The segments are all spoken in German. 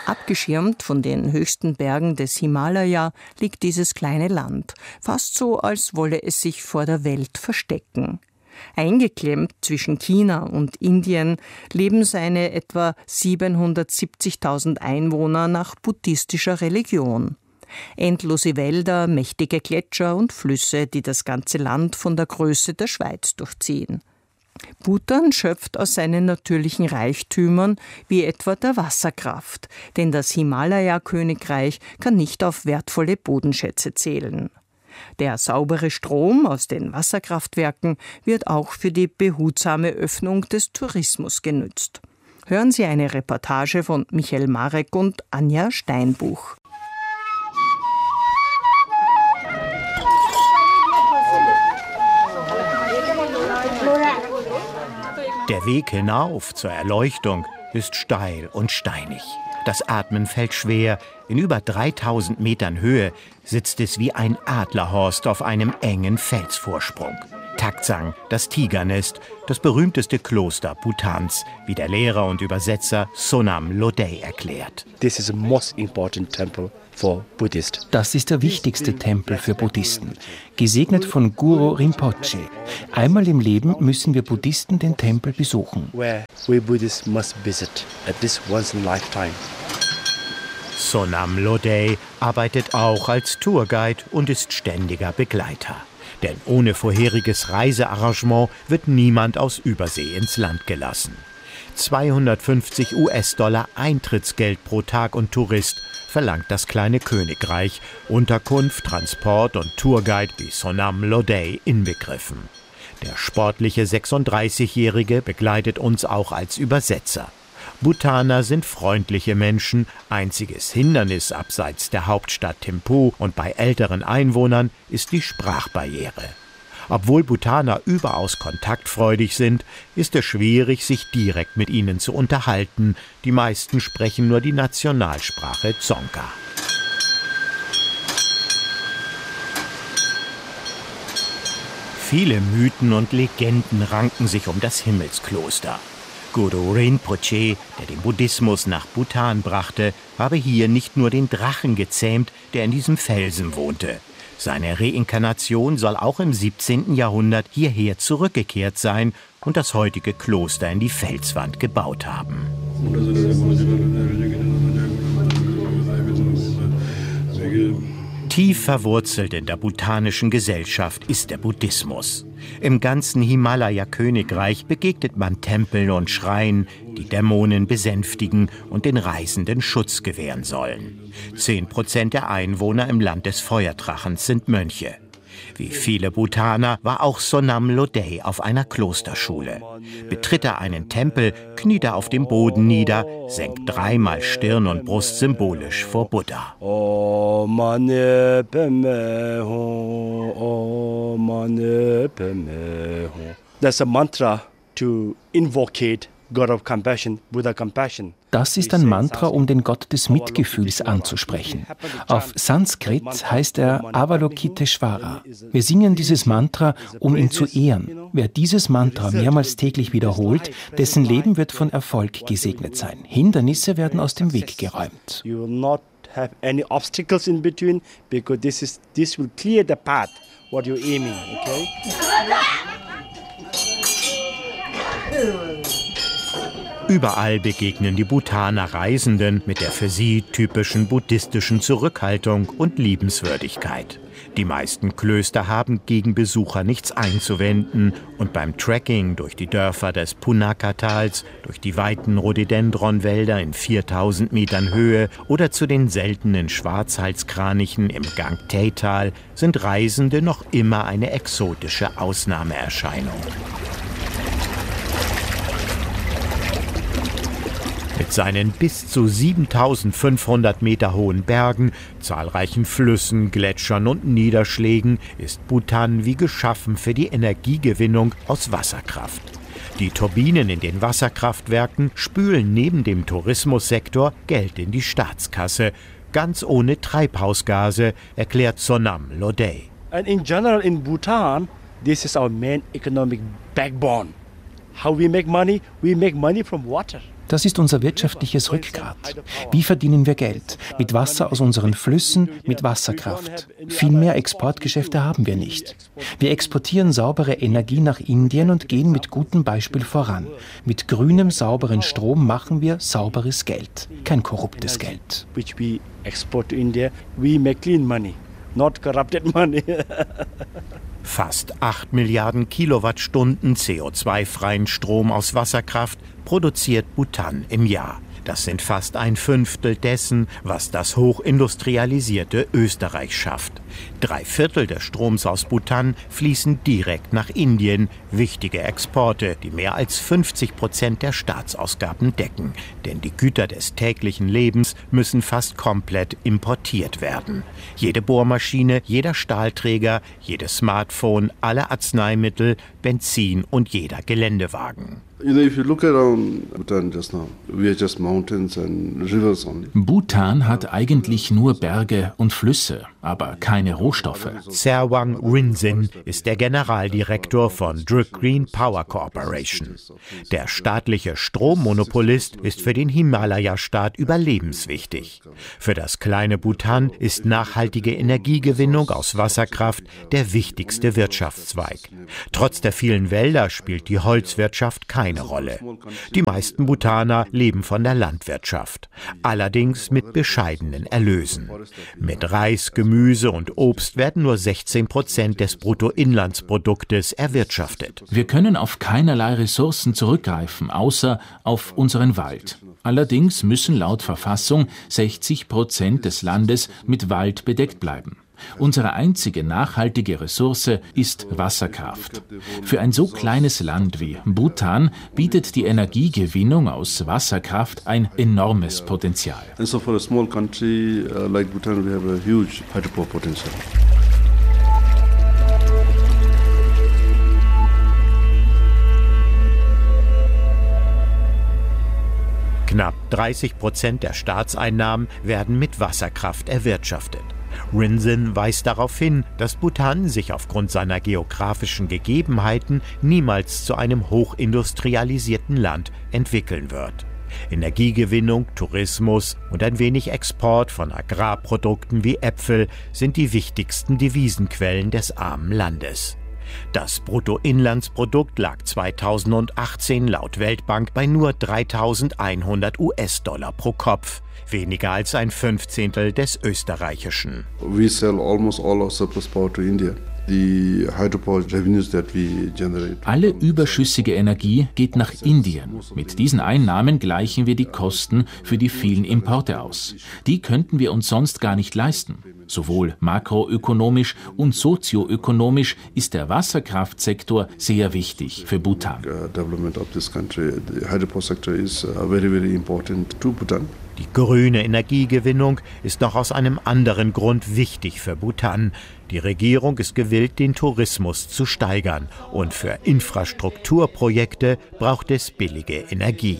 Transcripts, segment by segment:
Abgeschirmt von den höchsten Bergen des Himalaya liegt dieses kleine Land, fast so, als wolle es sich vor der Welt verstecken. Eingeklemmt zwischen China und Indien leben seine etwa 770.000 Einwohner nach buddhistischer Religion. Endlose Wälder, mächtige Gletscher und Flüsse, die das ganze Land von der Größe der Schweiz durchziehen. Bhutan schöpft aus seinen natürlichen Reichtümern, wie etwa der Wasserkraft, denn das Himalaya-Königreich kann nicht auf wertvolle Bodenschätze zählen. Der saubere Strom aus den Wasserkraftwerken wird auch für die behutsame Öffnung des Tourismus genützt. Hören Sie eine Reportage von Michael Marek und Anja Steinbuch. Der Weg hinauf zur Erleuchtung ist steil und steinig. Das Atmen fällt schwer. In über 3000 Metern Höhe sitzt es wie ein Adlerhorst auf einem engen Felsvorsprung. Taktsang, das Tigernest, das berühmteste Kloster Bhutans, wie der Lehrer und Übersetzer Sonam Lodey erklärt. This is the most important temple for Buddhists. Das ist der wichtigste Tempel für Buddhisten, gesegnet von Guru Rinpoche. Einmal im Leben müssen wir Buddhisten den Tempel besuchen. Where we Buddhists must visit at least once in a lifetime. Sonam Lodey arbeitet auch als Tourguide und ist ständiger Begleiter. Denn ohne vorheriges Reisearrangement wird niemand aus Übersee ins Land gelassen. 250 US-Dollar Eintrittsgeld pro Tag und Tourist verlangt das kleine Königreich, Unterkunft, Transport und Tourguide wie Sonam Lodey inbegriffen. Der sportliche 36-Jährige begleitet uns auch als Übersetzer. Bhutaner sind freundliche Menschen. Einziges Hindernis abseits der Hauptstadt Thimphu und bei älteren Einwohnern ist die Sprachbarriere. Obwohl Bhutaner überaus kontaktfreudig sind, ist es schwierig, sich direkt mit ihnen zu unterhalten. Die meisten sprechen nur die Nationalsprache Dzongkha. Viele Mythen und Legenden ranken sich um das Himmelskloster. Guru Rinpoche, der den Buddhismus nach Bhutan brachte, habe hier nicht nur den Drachen gezähmt, der in diesem Felsen wohnte. Seine Reinkarnation soll auch im 17. Jahrhundert hierher zurückgekehrt sein und das heutige Kloster in die Felswand gebaut haben. Tief verwurzelt in der bhutanischen Gesellschaft ist der Buddhismus. Im ganzen Himalaya-Königreich begegnet man Tempeln und Schreinen, die Dämonen besänftigen und den Reisenden Schutz gewähren sollen. 10% der Einwohner im Land des Feuerdrachens sind Mönche. Wie viele Bhutaner war auch Sonam Lodey auf einer Klosterschule. Betritt er einen Tempel, kniet er auf dem Boden nieder, senkt dreimal Stirn und Brust symbolisch vor Buddha. That's a mantra to invocate God of compassion, Buddha compassion. Das ist ein Mantra, um den Gott des Mitgefühls anzusprechen. Auf Sanskrit heißt er Avalokiteshvara. Wir singen dieses Mantra, um ihn zu ehren. Wer dieses Mantra mehrmals täglich wiederholt, dessen Leben wird von Erfolg gesegnet sein. Hindernisse werden aus dem Weg geräumt. You will not have any obstacles in between, because this will clear the path what you're aiming, okay? Überall begegnen die Bhutaner Reisenden mit der für sie typischen buddhistischen Zurückhaltung und Liebenswürdigkeit. Die meisten Klöster haben gegen Besucher nichts einzuwenden und beim Trekking durch die Dörfer des Punakha-Tals, durch die weiten Rhododendronwälder in 4000 Metern Höhe oder zu den seltenen Schwarzhalskranichen im Gangtay-Tal sind Reisende noch immer eine exotische Ausnahmeerscheinung. Mit seinen bis zu 7500 Meter hohen Bergen, zahlreichen Flüssen, Gletschern und Niederschlägen ist Bhutan wie geschaffen für die Energiegewinnung aus Wasserkraft. Die Turbinen in den Wasserkraftwerken spülen neben dem Tourismussektor Geld in die Staatskasse, ganz ohne Treibhausgase, erklärt Sonam Lodey. And in general in Bhutan, this is our main economic backbone. How we make money from water. Das ist unser wirtschaftliches Rückgrat. Wie verdienen wir Geld? Mit Wasser aus unseren Flüssen, mit Wasserkraft. Viel mehr Exportgeschäfte haben wir nicht. Wir exportieren saubere Energie nach Indien und gehen mit gutem Beispiel voran. Mit grünem, sauberen Strom machen wir sauberes Geld, kein korruptes Geld. Which we export to India, we make clean money, not corrupted money. Fast 8 Milliarden Kilowattstunden CO2-freien Strom aus Wasserkraft produziert Bhutan im Jahr. Das sind fast 1/5 dessen, was das hochindustrialisierte Österreich schafft. 3/4 des Stroms aus Bhutan fließen direkt nach Indien. Wichtige Exporte, die mehr als 50% der Staatsausgaben decken. Denn die Güter des täglichen Lebens müssen fast komplett importiert werden. Jede Bohrmaschine, jeder Stahlträger, jedes Smartphone, alle Arzneimittel, Benzin und jeder Geländewagen. If you look around Bhutan just now, we are just mountains and rivers only. Bhutan hat eigentlich nur Berge und Flüsse, aber keine Rohstoffe. Serwang Rinzin ist der Generaldirektor von Druk Green Power Corporation. Der staatliche Strommonopolist ist für den Himalaya-Staat überlebenswichtig. Für das kleine Bhutan ist nachhaltige Energiegewinnung aus Wasserkraft der wichtigste Wirtschaftszweig. Trotz der vielen Wälder spielt die Holzwirtschaft keine Rolle. Die meisten Bhutaner leben von der Landwirtschaft, allerdings mit bescheidenen Erlösen. Mit Reis, Gemüse und Obst werden nur 16% des Bruttoinlandsproduktes erwirtschaftet. Wir können auf keinerlei Ressourcen zurückgreifen, außer auf unseren Wald. Allerdings müssen laut Verfassung 60% des Landes mit Wald bedeckt bleiben. Unsere einzige nachhaltige Ressource ist Wasserkraft. Für ein so kleines Land wie Bhutan bietet die Energiegewinnung aus Wasserkraft ein enormes Potenzial. And so for a small country like Bhutan, we have a huge hydropower potential. Knapp 30% der Staatseinnahmen werden mit Wasserkraft erwirtschaftet. Rinzin weist darauf hin, dass Bhutan sich aufgrund seiner geografischen Gegebenheiten niemals zu einem hochindustrialisierten Land entwickeln wird. Energiegewinnung, Tourismus und ein wenig Export von Agrarprodukten wie Äpfel sind die wichtigsten Devisenquellen des armen Landes. Das Bruttoinlandsprodukt lag 2018 laut Weltbank bei nur 3.100 US-Dollar pro Kopf, weniger als 1/15 des österreichischen. We sell almost all our surplus power to India. The hydropower revenues that we generate. Alle überschüssige Energie geht nach Indien. Mit diesen Einnahmen gleichen wir die Kosten für die vielen Importe aus. Die könnten wir uns sonst gar nicht leisten. Sowohl makroökonomisch und sozioökonomisch ist der Wasserkraftsektor sehr wichtig für Bhutan. Development of this country, the hydropower sector is very, very important to Bhutan. Die grüne Energiegewinnung ist noch aus einem anderen Grund wichtig für Bhutan. Die Regierung ist gewillt, den Tourismus zu steigern. Und für Infrastrukturprojekte braucht es billige Energie.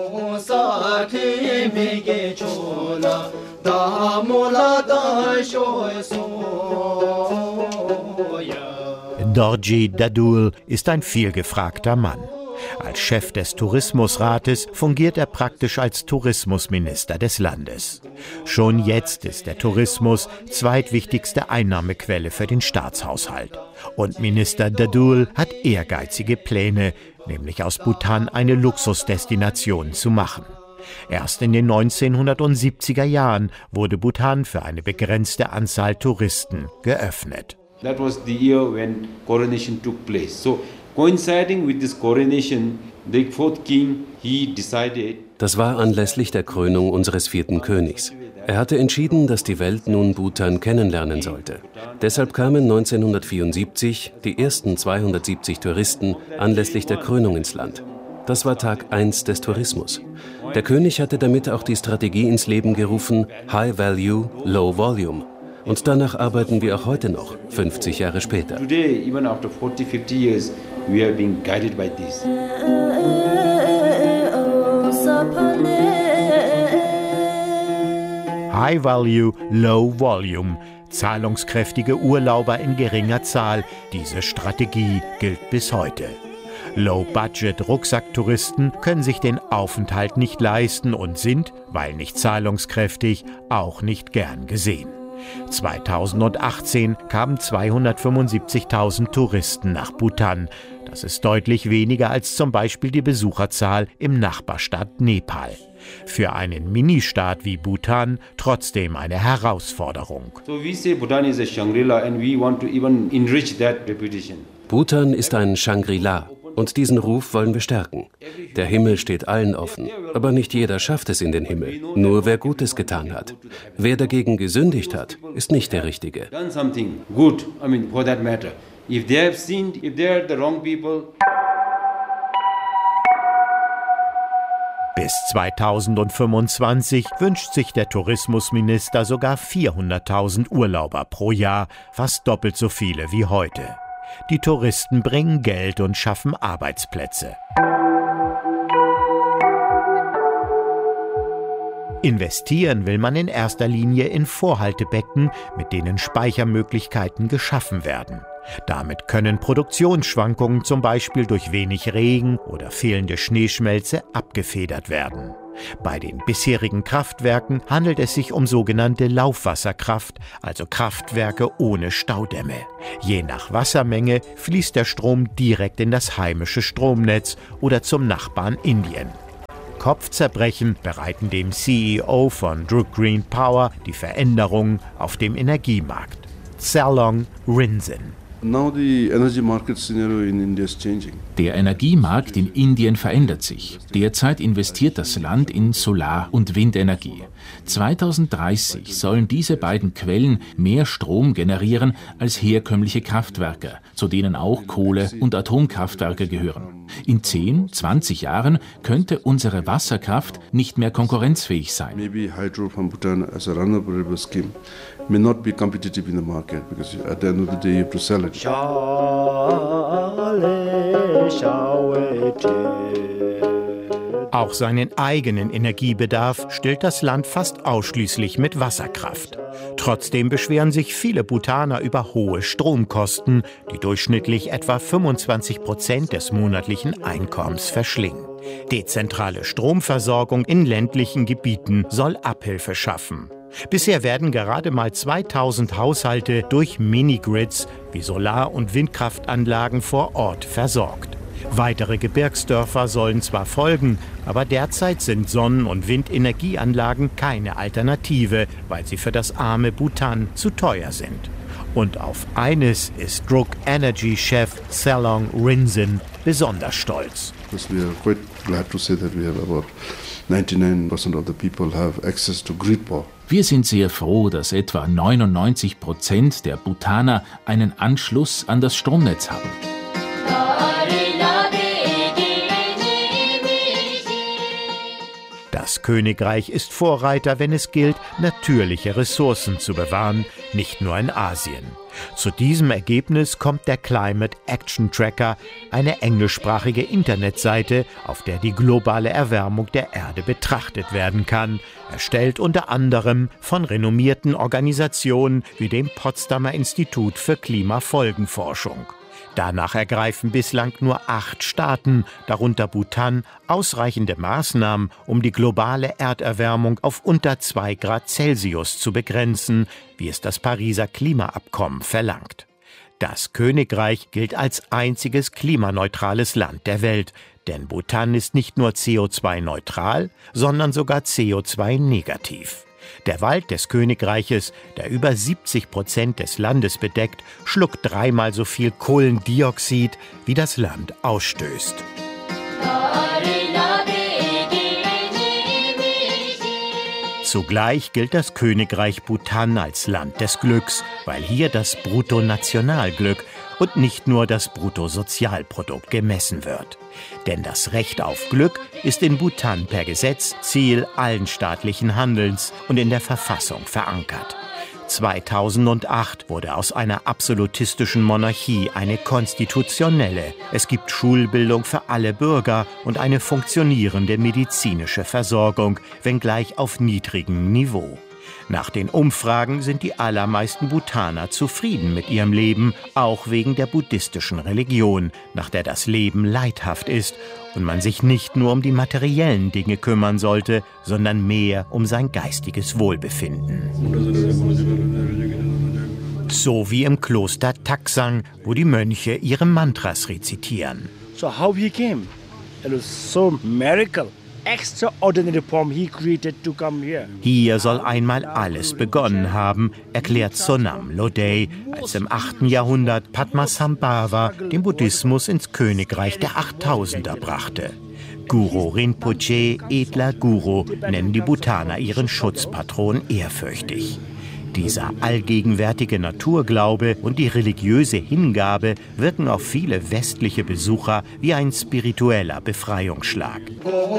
Dorji Dadul ist ein vielgefragter Mann. Als Chef des Tourismusrates fungiert er praktisch als Tourismusminister des Landes. Schon jetzt ist der Tourismus zweitwichtigste Einnahmequelle für den Staatshaushalt. Und Minister Dadul hat ehrgeizige Pläne, nämlich aus Bhutan eine Luxusdestination zu machen. Erst in den 1970er Jahren wurde Bhutan für eine begrenzte Anzahl Touristen geöffnet. That was the year when coronation took place. So coinciding with this coronation, the fourth king, he decided. Das war anlässlich der Krönung unseres 4. Königs. Er hatte entschieden, dass die Welt nun Bhutan kennenlernen sollte. Deshalb kamen 1974 die ersten 270 Touristen anlässlich der Krönung ins Land. Das war Tag 1 des Tourismus. Der König hatte damit auch die Strategie ins Leben gerufen, High Value, Low Volume. Und danach arbeiten wir auch heute noch, 50 Jahre später. Today, even after 40, 50 years, we are being guided by this. High Value, Low Volume. Zahlungskräftige Urlauber in geringer Zahl. Diese Strategie gilt bis heute. Low-Budget-Rucksacktouristen können sich den Aufenthalt nicht leisten und sind, weil nicht zahlungskräftig, auch nicht gern gesehen. 2018 kamen 275.000 Touristen nach Bhutan. Das ist deutlich weniger als zum Beispiel die Besucherzahl im Nachbarstaat Nepal. Für einen Ministaat wie Bhutan trotzdem eine Herausforderung. Bhutan ist ein Shangri-La und diesen Ruf wollen wir stärken. Der Himmel steht allen offen, aber nicht jeder schafft es in den Himmel, nur wer Gutes getan hat. Wer dagegen gesündigt hat, ist nicht der Richtige. Bis 2025 wünscht sich der Tourismusminister sogar 400.000 Urlauber pro Jahr, fast doppelt so viele wie heute. Die Touristen bringen Geld und schaffen Arbeitsplätze. Investieren will man in erster Linie in Vorhaltebecken, mit denen Speichermöglichkeiten geschaffen werden. Damit können Produktionsschwankungen zum Beispiel durch wenig Regen oder fehlende Schneeschmelze abgefedert werden. Bei den bisherigen Kraftwerken handelt es sich um sogenannte Laufwasserkraft, also Kraftwerke ohne Staudämme. Je nach Wassermenge fließt der Strom direkt in das heimische Stromnetz oder zum Nachbarn Indien. Kopfzerbrechen bereiten dem CEO von Druk Green Power die Veränderungen auf dem Energiemarkt. Tsalong Rinzin. Der Energiemarkt in Indien verändert sich. Derzeit investiert das Land in Solar- und Windenergie. 2030 sollen diese beiden Quellen mehr Strom generieren als herkömmliche Kraftwerke, zu denen auch Kohle- und Atomkraftwerke gehören. In 10, 20 Jahren könnte unsere Wasserkraft nicht mehr konkurrenzfähig sein. May not be competitive in the market because at the end of the day you have to sell it. Auch seinen eigenen Energiebedarf stillt das Land fast ausschließlich mit Wasserkraft. Trotzdem beschweren sich viele Bhutaner über hohe Stromkosten, die durchschnittlich etwa 25% des monatlichen Einkommens verschlingen. Dezentrale Stromversorgung in ländlichen Gebieten soll Abhilfe schaffen. Bisher werden gerade mal 2000 Haushalte durch Minigrids wie Solar- und Windkraftanlagen vor Ort versorgt. Weitere Gebirgsdörfer sollen zwar folgen, aber derzeit sind Sonnen- und Windenergieanlagen keine Alternative, weil sie für das arme Bhutan zu teuer sind. Und auf eines ist Druk Energy-Chef Tsalong Rinzin besonders stolz. We are quite glad to say that we have about 99% of the people have access to grid power. Wir sind sehr froh, dass etwa 99% der Bhutaner einen Anschluss an das Stromnetz haben. Das Königreich ist Vorreiter, wenn es gilt, natürliche Ressourcen zu bewahren, nicht nur in Asien. Zu diesem Ergebnis kommt der Climate Action Tracker, eine englischsprachige Internetseite, auf der die globale Erwärmung der Erde betrachtet werden kann, erstellt unter anderem von renommierten Organisationen wie dem Potsdamer Institut für Klimafolgenforschung. Danach ergreifen bislang nur 8 Staaten, darunter Bhutan, ausreichende Maßnahmen, um die globale Erderwärmung auf unter 2 Grad Celsius zu begrenzen, wie es das Pariser Klimaabkommen verlangt. Das Königreich gilt als einziges klimaneutrales Land der Welt, denn Bhutan ist nicht nur CO2-neutral, sondern sogar CO2-negativ. Der Wald des Königreiches, der über 70% des Landes bedeckt, schluckt 3-mal so viel Kohlendioxid, wie das Land ausstößt. Zugleich gilt das Königreich Bhutan als Land des Glücks, weil hier das Bruttonationalglück und nicht nur das Bruttosozialprodukt gemessen wird. Denn das Recht auf Glück ist in Bhutan per Gesetz Ziel allen staatlichen Handelns und in der Verfassung verankert. 2008 wurde aus einer absolutistischen Monarchie eine konstitutionelle. Es gibt Schulbildung für alle Bürger und eine funktionierende medizinische Versorgung, wenngleich auf niedrigem Niveau. Nach den Umfragen sind die allermeisten Bhutaner zufrieden mit ihrem Leben, auch wegen der buddhistischen Religion, nach der das Leben leidhaft ist und man sich nicht nur um die materiellen Dinge kümmern sollte, sondern mehr um sein geistiges Wohlbefinden. So wie im Kloster Taksang, wo die Mönche ihre Mantras rezitieren. So how he came, it was so miracle. Extraordinary form he created to come here. Hier soll einmal alles begonnen haben, erklärt Sonam Lodey, als im 8. Jahrhundert Padmasambhava den Buddhismus ins Königreich der 8000er brachte. Guru Rinpoche, edler Guru, nennen die Bhutaner ihren Schutzpatron ehrfürchtig. Dieser allgegenwärtige Naturglaube und die religiöse Hingabe wirken auf viele westliche Besucher wie ein spiritueller Befreiungsschlag.